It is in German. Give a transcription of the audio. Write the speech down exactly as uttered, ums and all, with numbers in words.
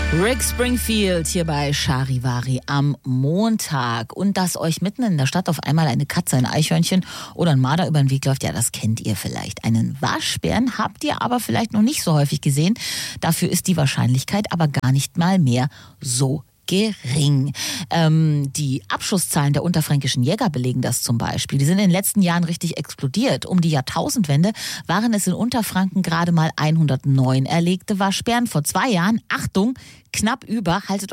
Rick Springfield hier bei Charivari am Montag. Und dass euch mitten in der Stadt auf einmal eine Katze, ein Eichhörnchen oder ein Marder über den Weg läuft, ja, das kennt ihr vielleicht. Einen Waschbären habt ihr aber vielleicht noch nicht so häufig gesehen. Dafür ist die Wahrscheinlichkeit aber gar nicht mal mehr so gering. Ähm, die Abschusszahlen der unterfränkischen Jäger belegen das zum Beispiel. Die sind in den letzten Jahren richtig explodiert. Um die Jahrtausendwende waren es in Unterfranken gerade mal hundertneun erlegte Waschbären. Vor zwei Jahren, Achtung, knapp über, haltet